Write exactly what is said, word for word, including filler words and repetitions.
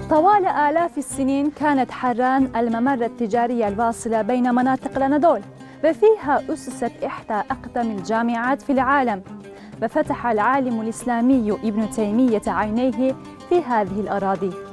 طوال آلاف السنين كانت حران الممر التجاري الواصل بين مناطق الأناضول، وفيها أسست إحدى أقدم الجامعات في العالم، وفتح العالم الإسلامي ابن تيمية عينيه في هذه الأراضي.